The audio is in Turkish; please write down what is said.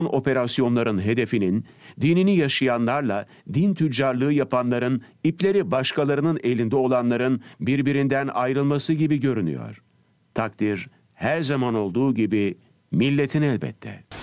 Operasyonların hedefinin dinini yaşayanlarla din tüccarlığı yapanların, ipleri başkalarının elinde olanların birbirinden ayrılması gibi görünüyor. Takdir her zaman olduğu gibi milletin elbette.